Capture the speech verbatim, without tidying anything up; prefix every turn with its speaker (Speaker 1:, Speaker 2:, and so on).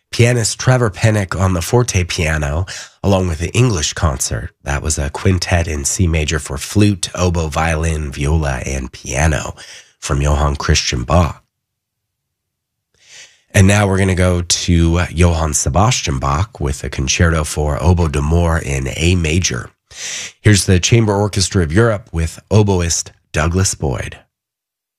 Speaker 1: Pianist Trevor Pennock on the forte piano, along with the English concert. That was a quintet in C major for flute, oboe, violin, viola, and piano from Johann Christian Bach. And now we're going to go to Johann Sebastian Bach with a concerto for oboe d'amore in A major. Here's the Chamber Orchestra of Europe with oboist Douglas Boyd.